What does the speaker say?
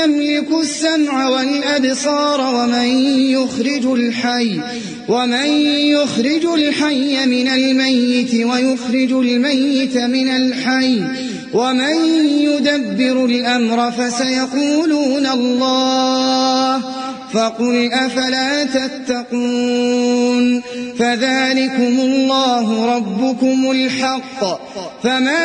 يملك السمع والأبصار ومن يخرج الحي من الميت ويخرج الميت من الحي ومن يدبر الأمر فسيقولون الله فقل أفلا تتقون فذلكم الله ربكم الحق فما